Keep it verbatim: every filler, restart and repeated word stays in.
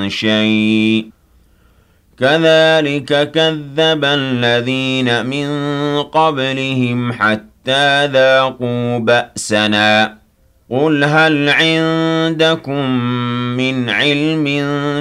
شَيْءٍ كَذَلِكَ كَذَّبَ الَّذِينَ مِن قَبْلِهِمْ حَتَّىٰ ذَاقُوا بَأْسَنَا قُلْ هَلْ عِندَكُم مِّنْ عِلْمٍ